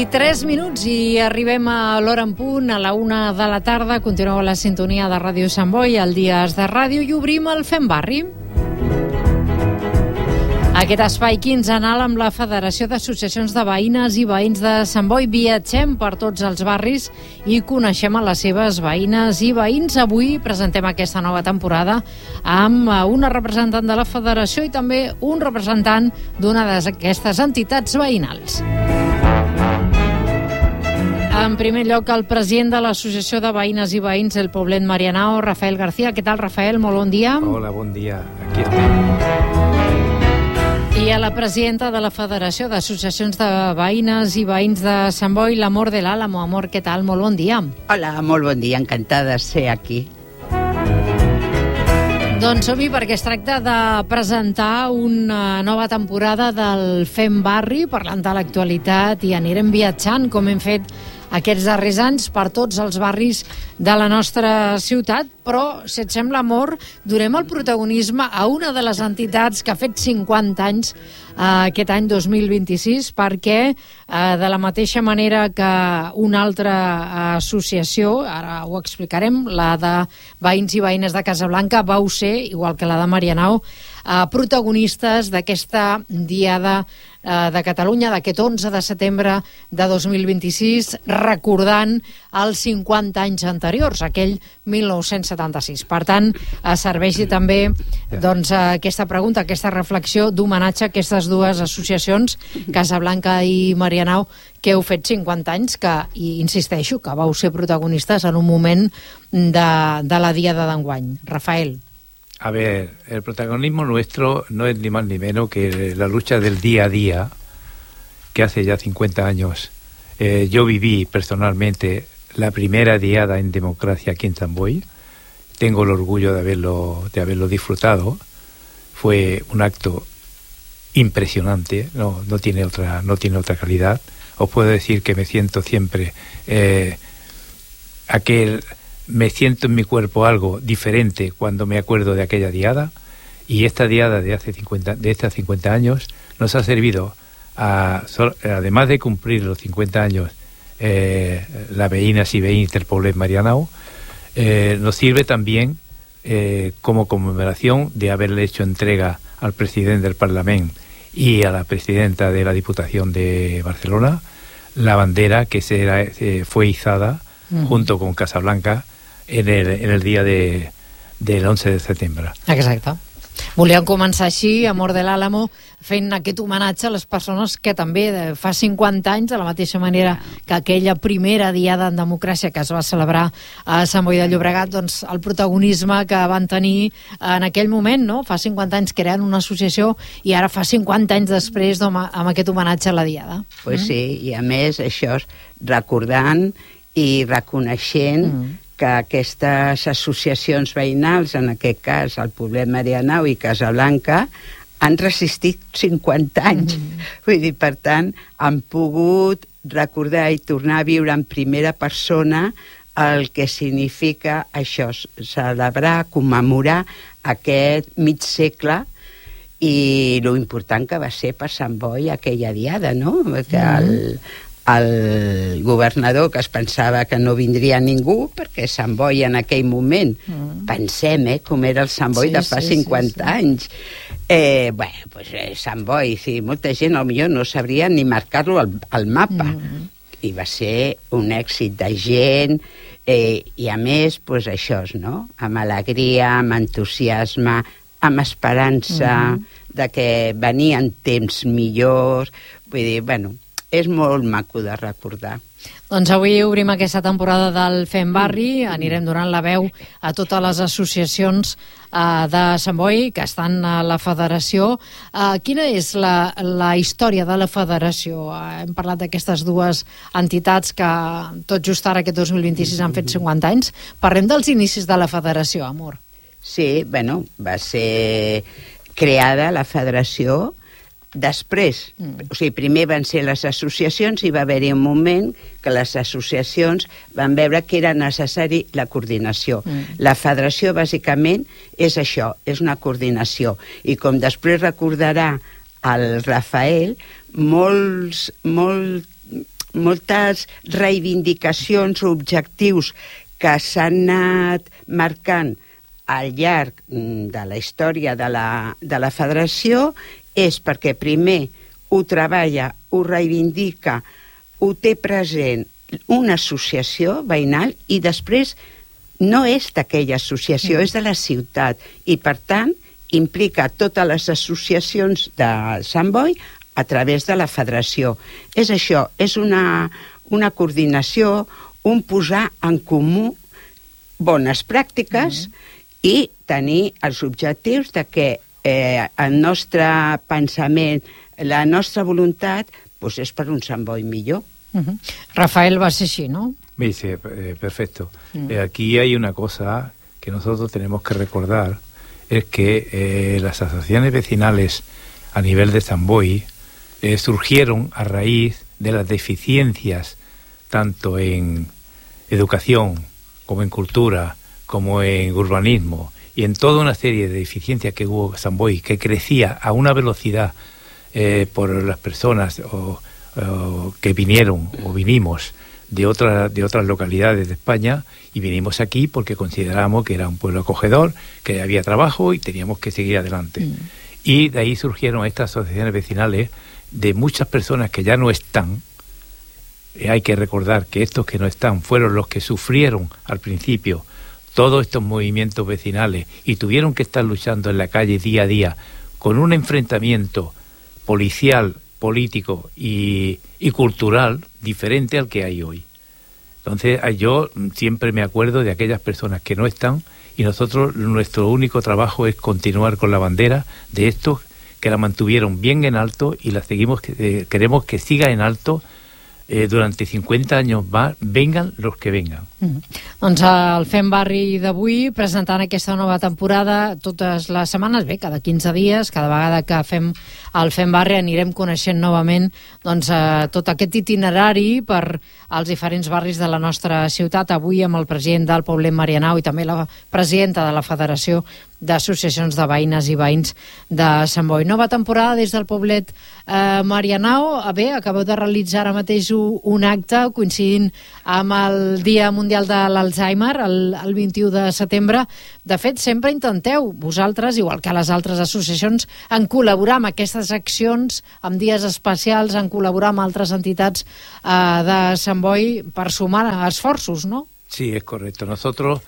3 minuts i arribem a l'hora en punt, a la 1 de la tarda. Continueu a la sintonia de Ràdio Sant Boi, al Dies de Ràdio, i obrim el Fem Barri. Aquest espai quinzenal amb la Federació d'Associacions de Veïnes i Veïns de Sant Boi. Viatgem per tots els barris i coneixem a les seves veïnes i veïns. Avui presentem aquesta nova temporada amb una representant de la Federació i també un representant d'una d'aquestes entitats veïnals. En primer lloc, el president de l'Associació de Veïnes i Veïns del Poblet Marianao, Rafael García. Què tal, Rafael? Molt bon dia. Hola, bon dia. Aquí estem. I a la presidenta de la Federació d'Associacions de Veïnes i Veïns de Sant Boi, l'Amor de l'Àlamo. Amor, què tal? Molt bon dia. Hola, molt bon dia. Encantada de ser aquí. Doncs som-hi perquè es tracta de presentar una nova temporada del Fem Barri, parlant de l'actualitat, i anirem viatjant, com hem fet aquests darrers anys, per tots els barris de la nostra ciutat. Però, si et sembla, Amor, donem el protagonisme a una de les entitats que ha fet 50 anys aquest any 2026, perquè de la mateixa manera que una altra associació, ara ho explicarem, la de Veïns i Veïnes de Casablanca, vau ser, igual que la de Marianao, protagonistes d'aquesta Diada de Catalunya d'aquest 11 de setembre de 2026, recordant els 50 anys anteriors, aquell 1976. Per tant, serveixi també aquesta pregunta, aquesta reflexió d'homenatge a aquestes dues associacions, Casablanca i Marianao, que heu fet 50 anys, que, i insisteixo, que vau ser protagonistes en un moment de la Diada d'enguany. Rafael. A ver, el protagonismo nuestro no es ni más ni menos que la lucha del día a día, que hace ya 50 años. Yo viví personalmente la primera diada en democracia aquí en San Boi. Tengo el orgullo de haberlo disfrutado. Fue un acto impresionante, no tiene otra calidad. Os puedo decir que me siento siempre me siento en mi cuerpo algo diferente cuando me acuerdo de aquella diada, y esta diada de estos 50 años nos ha servido, además de cumplir los 50 años las veïnes y veïns del Poblet Marianao, nos sirve también como conmemoración de haberle hecho entrega al presidente del Parlamento y a la presidenta de la Diputación de Barcelona la bandera que fue izada junto con Casablanca en el día del 11 de setembre. Exacte. Volíem començar així, Amor de l'Àlamo, fent aquest homenatge a les persones que també fa 50 anys, de la mateixa manera que aquella primera diada en democràcia que es va celebrar a Sant Boi de Llobregat, doncs el protagonisme que van tenir en aquell moment, no? Fa 50 anys creant una associació i ara fa 50 anys després amb aquest homenatge a la diada. Pues sí, i a més això recordant i reconeixent que aquestes associacions veïnals, en aquest cas el Poblet Marianao i Casablanca, han resistit 50 anys. Vull dir, per tant, han pogut recordar i tornar a viure en primera persona el que significa això, celebrar, commemorar aquest mig segle i lo important que va ser per Sant Boi aquella diada, no? Que el governador, que es pensava que no vindria ningú, perquè Sant Boi en aquell moment, pensem com era el Sant Boi de fa 50 anys. Sant Boi, molta gent potser no sabria ni marcar-lo al mapa. I va ser un èxit de gent, i a més, això, no? Amb alegria, amb entusiasme, amb esperança de que venien temps millors. Vull dir, és molt maco de recordar. Doncs avui obrim aquesta temporada del Fem Barri, anirem donant la veu a totes les associacions de Sant Boi que estan a la federació. Quina és la història de la federació? Hem parlat d'aquestes dues entitats que tot just ara, aquest 2026, han fet 50 anys. Parlem dels inicis de la federació, Amor. Sí, va ser creada la federació. Després, primer van ser les associacions i va haver-hi un moment que les associacions van veure que era necessari la coordinació. La federació, bàsicament, és això, és una coordinació. I com després recordarà el Rafael, moltes reivindicacions o objectius que s'han anat marcant al llarg de la història de la federació és perquè primer ho treballa, ho reivindica, ho té present una associació veïnal i després no és d'aquella associació, és de la ciutat i per tant implica totes les associacions de Sant Boi a través de la federació. És això, és una coordinació, un posar en comú bones pràctiques i tenir els objectius de que el nostre pensament, la nostra voluntat, pues és per un Sant Boi millor. Rafael, va ser així, ¿no? Me dice, perfecto. Aquí hay una cosa que nosotros tenemos que recordar, es que las asociaciones vecinales a nivel de Sant Boi surgieron a raíz de las deficiencias tanto en educación como en cultura, como en urbanismo y en toda una serie de deficiencias que hubo en Sant Boi, que crecía a una velocidad por las personas que vinieron o vinimos de otras localidades de España y vinimos aquí porque consideramos que era un pueblo acogedor, que había trabajo y teníamos que seguir adelante. Y de ahí surgieron estas asociaciones vecinales de muchas personas que ya no están. Hay que recordar que estos que no están fueron los que sufrieron al principio todos estos movimientos vecinales y tuvieron que estar luchando en la calle día a día con un enfrentamiento policial, político y cultural diferente al que hay hoy. Entonces yo siempre me acuerdo de aquellas personas que no están y nosotros nuestro único trabajo es continuar con la bandera de estos que la mantuvieron bien en alto y la seguimos, queremos que siga en alto durante 50 anys más, vengan los que vengan. Doncs el Fem Barri d'avui, presentant aquesta nova temporada totes les setmanes, bé, cada 15 dies, cada vegada que fem el Fem Barri anirem coneixent novament doncs, tot aquest itinerari per als diferents barris de la nostra ciutat. Avui amb el president del Poblet Marianao i també la presidenta de la Federació d'Associacions de Veïnes i Veïns de Sant Boi. Nova temporada des del Poblet Marianao. Bé, acabeu de realitzar ara mateix un acte coincidint amb el Dia Mundial de l'Alzheimer, el 21 de setembre. De fet, sempre intenteu, vosaltres, igual que les altres associacions, en col·laborar amb aquestes accions, amb dies especials, en col·laborar amb altres entitats de Sant Boi per sumar esforços, ¿no? Sí, es correcto. Nosotros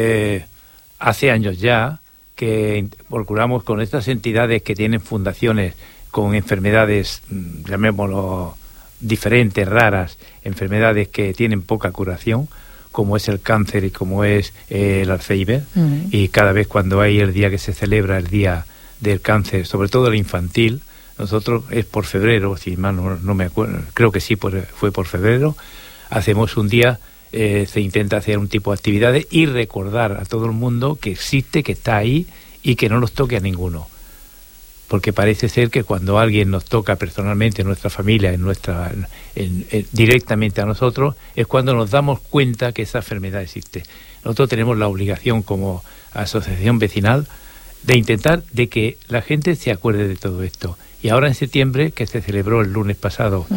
hace años ya que procuramos con estas entidades que tienen fundaciones con enfermedades, llamémoslo, diferentes, raras, enfermedades que tienen poca curación, como es el cáncer y como es el Alzheimer, y cada vez cuando hay el día que se celebra el día del cáncer, sobre todo el infantil, nosotros es por febrero, si mal no me acuerdo, creo que sí fue por febrero, hacemos un día, se intenta hacer un tipo de actividades y recordar a todo el mundo que existe, que está ahí y que no nos toque a ninguno. Porque parece ser que cuando alguien nos toca personalmente en nuestra familia, directamente a nosotros, es cuando nos damos cuenta que esa enfermedad existe. Nosotros tenemos la obligación como asociación vecinal de intentar de que la gente se acuerde de todo esto. Y ahora en septiembre, que se celebró el lunes pasado,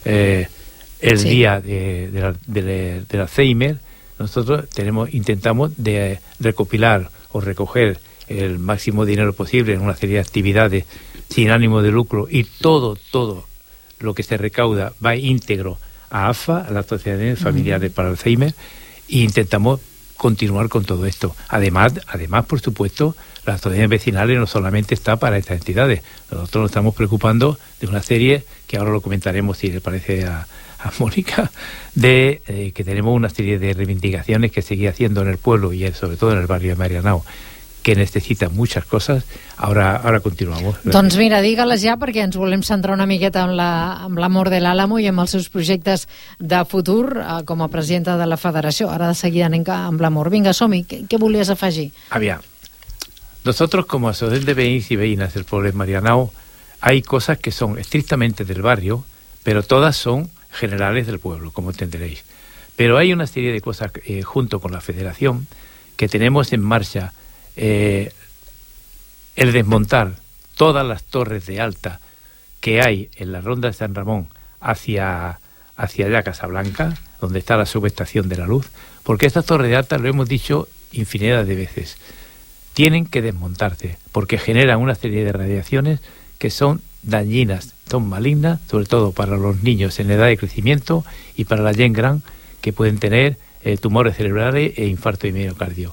el día del Alzheimer, nosotros intentamos de recopilar o recoger el máximo dinero posible en una serie de actividades sin ánimo de lucro y todo lo que se recauda va íntegro a AFA, a las Asociaciones Familiares para Alzheimer, e intentamos continuar con todo esto. Además, por supuesto, las asociaciones vecinales no solamente está para estas entidades. Nosotros nos estamos preocupando de una serie, que ahora lo comentaremos si le parece a Mónica, de que tenemos una serie de reivindicaciones que seguir haciendo en el pueblo y sobre todo en el barrio de Marianao, que necessita muchas cosas. Ara continuamos. Doncs mira, digue-les ja perquè ens volem centrar una miqueta amb l'amor de l'Álamo i amb els seus projectes de futur com a presidenta de la federació. Ara de seguida anem amb l'amor. Vinga, som-hi. Què volies afegir? Aviam. Nosotros como asociación de veïns y veïnes del Poblet Marianao hay cosas que son estrictamente del barrio, pero todas son generales del pueblo, como entenderéis. Pero hay una serie de cosas junto con la federación que tenemos en marcha. El desmontar todas las torres de alta que hay en la ronda de San Ramón hacia hacia allá Casablanca, donde está la subestación de la luz, porque estas torres de alta, lo hemos dicho infinidad de veces, tienen que desmontarse, porque generan una serie de radiaciones que son dañinas, son malignas, sobre todo para los niños en edad de crecimiento y para la gent gran, que pueden tener tumores cerebrales e infarto de miocardio.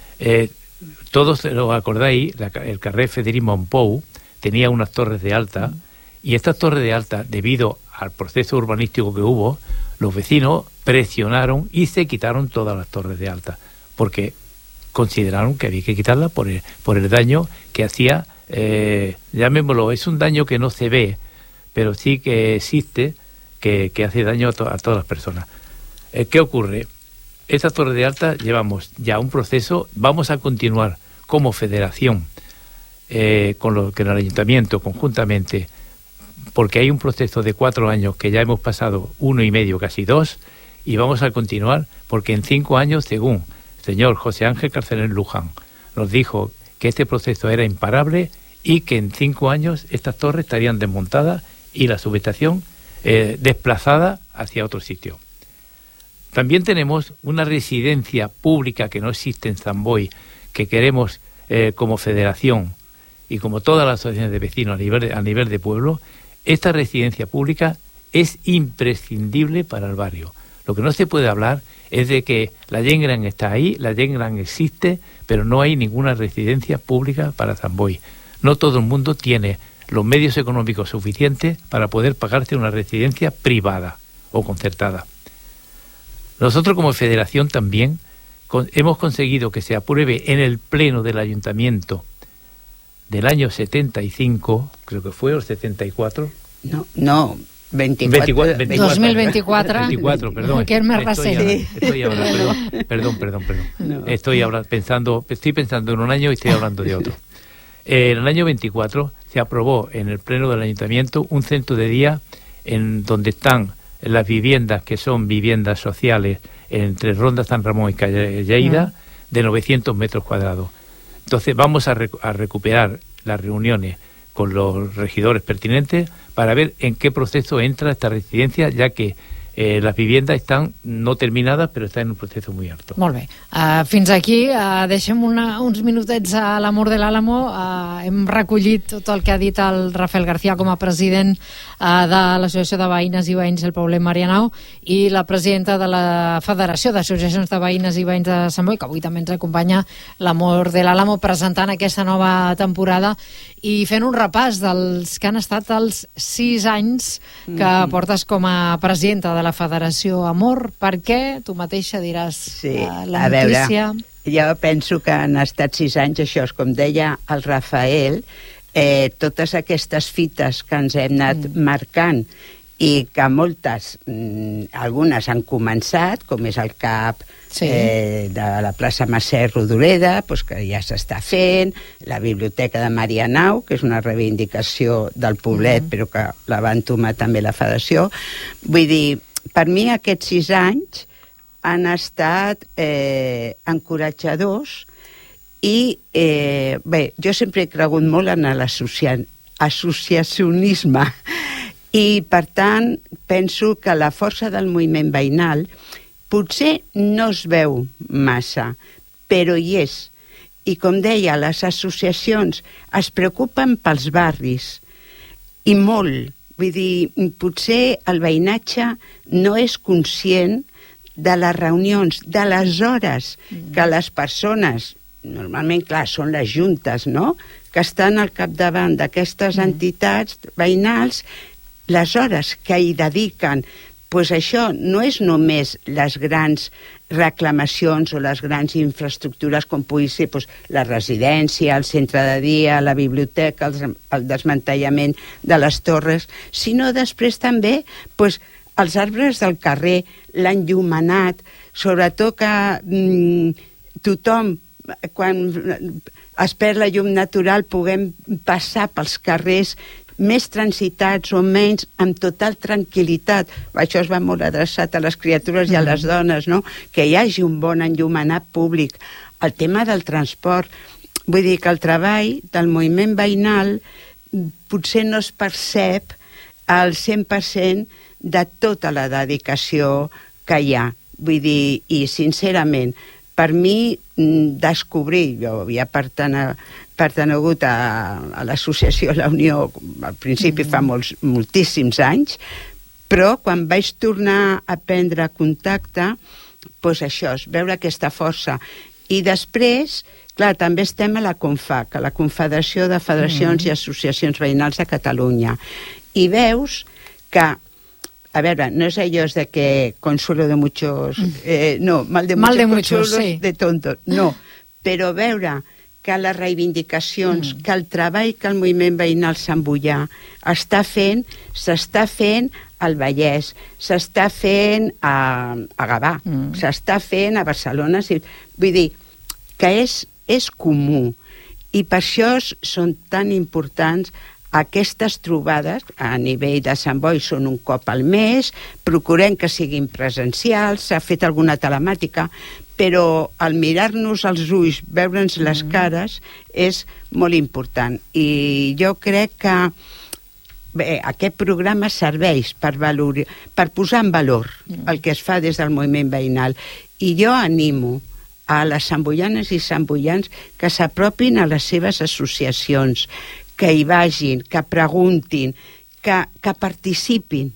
Todos lo acordáis, el carrer Frederic Mompou tenía unas torres de alta, y estas torres de alta, debido al proceso urbanístico que hubo, los vecinos presionaron y se quitaron todas las torres de alta, porque consideraron que había que quitarlas por el daño que hacía, llamémoslo, es un daño que no se ve, pero sí que existe, que hace daño a todas las personas. ¿Qué ocurre? Estas torres de alta llevamos ya un proceso, vamos a continuar como federación, con el ayuntamiento conjuntamente, porque hay un proceso de 4 años que ya hemos pasado 1 y medio, casi 2, y vamos a continuar porque en 5 años, según el señor José Ángel Carceler Luján, nos dijo que este proceso era imparable y que en 5 años estas torres estarían desmontadas y la subestación desplazada hacia otro sitio. También tenemos una residencia pública que no existe en San Boi, que queremos como federación y como todas las asociaciones de vecinos a nivel de pueblo. Esta residencia pública es imprescindible para el barrio. Lo que no se puede hablar es de que la gent gran está ahí, la gent gran existe, pero no hay ninguna residencia pública para San Boi. No todo el mundo tiene los medios económicos suficientes para poder pagarse una residencia privada o concertada. Nosotros como federación también hemos conseguido que se apruebe en el pleno del ayuntamiento del año 75, creo que fue, o 74. No, 24. 2024. 24, perdón. Que es más recent. Perdón. Estoy pensando en un año y estoy hablando de otro. En el año 24 se aprobó en el pleno del ayuntamiento un centro de día en donde están las viviendas que son viviendas sociales entre Ronda San Ramón y Calle Lleida, de 900 metros cuadrados. Entonces vamos a recuperar las reuniones con los regidores pertinentes para ver en qué proceso entra esta residencia, ya que les viviendas estan no terminades, però estan en un procés molt alto. Molt bé. Fins aquí deixem uns minutets a l'Amor de l'Àlamo. Hem recollit tot el que ha dit el Rafael García com a president de l'Associació de Veïnes i Veïns del Poblet Marianao i la presidenta de la Federació d'Associacions de Veïnes i Veïns de Sant Boi, que avui també ens acompanya l'Amor de l'Àlamo presentant aquesta nova temporada i fent un repàs dels que han estat els 6 anys que portes com a presidenta de la Federació Amor. Per què? Tu mateixa diràs la notícia. A veure, jo penso que han estat 6 anys, això és com deia el Rafael, totes aquestes fites que ens hem anat marcant i que moltes, algunes han començat, com és el CAP de la plaça Mercè Rodoreda, que ja s'està fent, la Biblioteca de Marianao, que és una reivindicació del poblet, però que la va entomar també la Federació. Vull dir, per mi aquests 6 anys han estat encoratjadors i, bé, jo sempre he cregut molt en l'associacionisme i, per tant, penso que la força del moviment veïnal potser no es veu massa, però hi és. I, com deia, les associacions es preocupen pels barris, i molt. Vull dir, potser el veïnatge no és conscient de les reunions, de les hores que les persones, normalment, clar, són les juntes, no?, que estan al capdavant d'aquestes entitats veïnals, les hores que hi dediquen. Doncs això no és només les grans reclamacions o les grans infraestructures com pugui ser la residència, el centre de dia, la biblioteca, el desmantellament de les torres, sinó després també els arbres del carrer, l'enllumenat, sobretot que tothom, quan es perd la llum natural, puguem passar pels carrers més transitats o menys, amb total tranquil·litat. Això es va molt adreçat a les criatures i a les dones, no?, que hi hagi un bon enllumenat públic. El tema del transport, vull dir que el treball del moviment veïnal potser no es percep el 100% de tota la dedicació que hi ha. Vull dir, i sincerament, per mi descobrir, jo havia pertangut a l'associació La Unió al principi fa moltíssims anys, però quan vaig tornar a prendre contacte, doncs això, veure aquesta força. I després, clar, també estem a la CONFAC, a la Confederació de Federacions i Associacions Veïnals de Catalunya, i veus que, a veure, no és allò de que consuelo de muchos... no, mal de muchos, sí. De tontos. No, però veure que les reivindicacions, que el treball que el moviment veïnal santboià s'està fent al Vallès, s'està fent a Gavà, s'està fent a Barcelona. Vull dir que és comú, i per això són tan importants aquestes trobades a nivell de Sant Boi. Són un cop al mes, procurem que siguin presencials, s'ha fet alguna telemàtica, però al mirar-nos als ulls, veure'ns les cares, és molt important. I jo crec que aquest programa serveix per posar en valor el que es fa des del moviment veïnal. I jo animo a les santboianes i santboians que s'apropin a les seves associacions, que hi vagin, que preguntin, que participin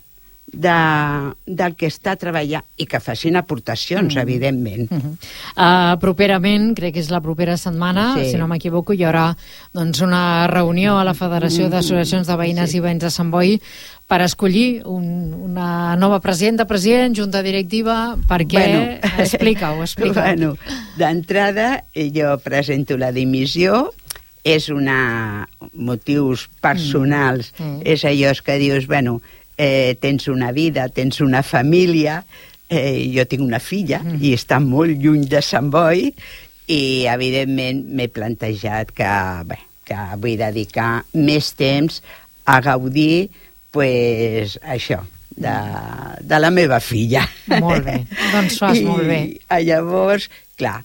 del que està treballant i que facin aportacions, evidentment. Properament, crec que és la propera setmana, si no m'equivoco, hi haurà una reunió a la Federació d'Associacions de Veïnes i Veïns de Sant Boi per escollir una nova president, junta directiva, perquè... Explica-ho. Bueno, d'entrada, jo presento la dimissió, és motius personals, és allò que dius, tens una vida, tens una família, jo tinc una filla i està molt lluny de Sant Boi, i evidentment m'he plantejat que vull dedicar més temps a gaudir això, de la meva filla. Molt bé, doncs fas molt bé. I llavors, clar,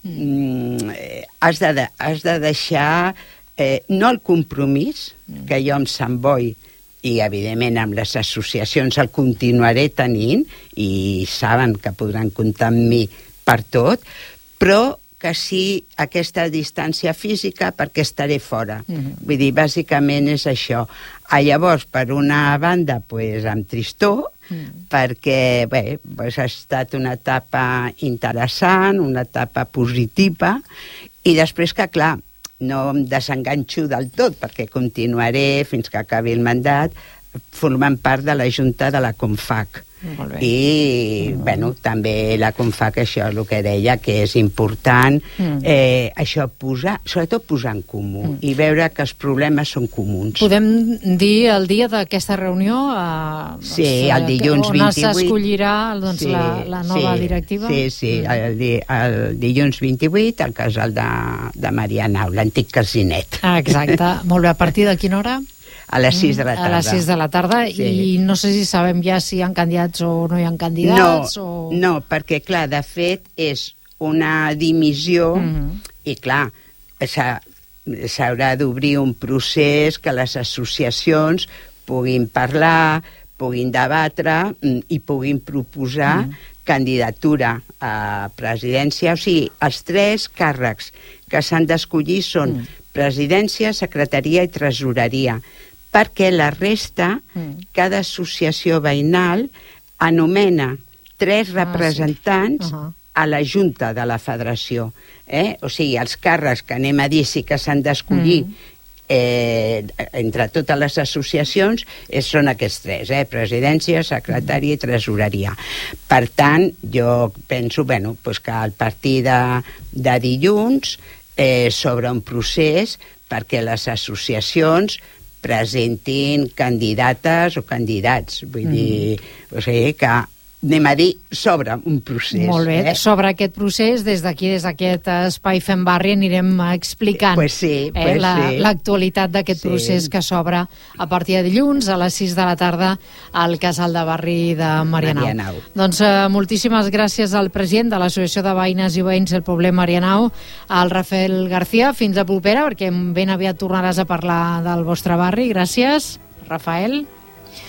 has de deixar no el compromís que jo amb Sant Boi i evidentment amb les associacions el continuaré tenint, i saben que podran comptar amb mi per tot, però que sí aquesta distància física, perquè estaré fora. Vull dir, bàsicament és això. Llavors, per una banda, amb tristor, perquè ha estat una etapa interessant, una etapa positiva, i després que, clar, no em desenganxo del tot, perquè continuaré fins que acabi el mandat formant part de la Junta de la CONFAC. I, també la CONFAC, això és el que deia, que és important, això, sobretot posar en comú i veure que els problemes són comuns. Podem dir el dia d'aquesta reunió? Sí, el dilluns 28. On s'escollirà la nova directiva? Sí, el dilluns 28 al casal de Marianao, l'antic casinet. Exacte, molt bé. A partir de quina hora? A les 6 de la tarda. A les 6 de la tarda, i no sé si sabem ja si hi ha candidats o no hi ha candidats. No, perquè, clar, de fet, és una dimissió i, clar, s'haurà d'obrir un procés que les associacions puguin parlar, puguin debatre i puguin proposar candidatura a presidència. O sigui, els 3 càrrecs que s'han d'escollir són presidència, secretaria i tresoreria, perquè la resta, cada associació veïnal anomena 3 representants a la Junta de la Federació. O sigui, els càrrecs que anem a dir sí que s'han d'escollir entre totes les associacions són aquests 3, presidència, secretària i tresoreria. Per tant, jo penso que a partir de dilluns s'obre un procés perquè les associacions presentin candidates o candidats. Vull dir, o sigui que anem a dir, s'obre un procés. Molt bé, sobre aquest procés, des d'aquí, des d'aquest espai Fem Barri, anirem explicant l'actualitat d'aquest procés que s'obre a partir de dilluns a les 6 de la tarda al casal de barri de Marianao. Doncs moltíssimes gràcies al president de l'Associació de Veïnes i Veïns del Poblet Marianao, al Rafael García. Fins a propera, perquè ben aviat tornaràs a parlar del vostre barri. Gràcies, Rafael.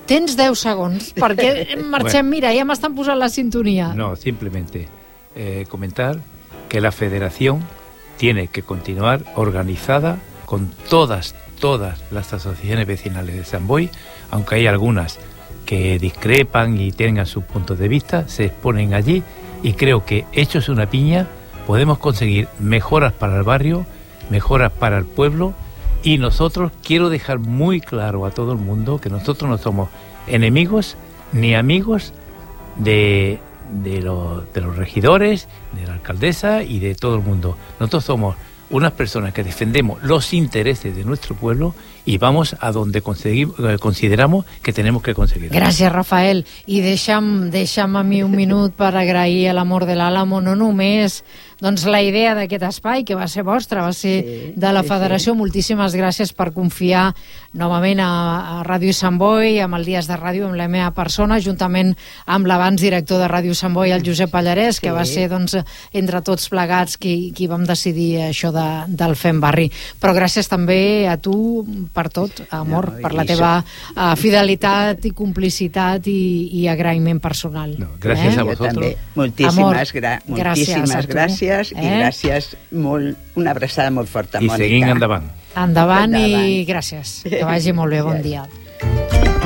Tens 10 segons, perquè marxem, mira, ja m'estan posant la sintonia. No, simplemente comentar que la federación tiene que continuar organizada con todas las asociaciones vecinales de San Boi, aunque hay algunas que discrepan y tengan sus puntos de vista, se exponen allí y creo que hechos una piña podemos conseguir mejoras para el barrio, mejoras para el pueblo, y nosotros quiero dejar muy claro a todo el mundo que nosotros no somos enemigos ni amigos de los regidores, de la alcaldesa y de todo el mundo. Nosotros somos unas personas que defendemos los intereses de nuestro pueblo i vamos a donde consideramos que tenemos que conseguir. Gràcies, Rafael. I deixa'm a mi un minut per agrair a l'Amor de l'Àlamo no només doncs, la idea d'aquest espai, que va ser vostra, va ser de la Federació. Moltíssimes gràcies per confiar novament a Ràdio Sant Boi, amb el Dies de Ràdio, amb la meva persona, juntament amb l'abans director de Ràdio Sant Boi, el Josep Pallarès, que va ser doncs, entre tots plegats qui vam decidir això del Fem Barri. Però gràcies també a tu per tot, Amor, per la teva fidelitat i complicitat i agraïment personal. Gràcies a vosaltres. Moltíssimes gràcies i gràcies molt, una abraçada molt forta, Mònica. I seguim endavant. Endavant i gràcies. Que vagi molt bé, bon dia.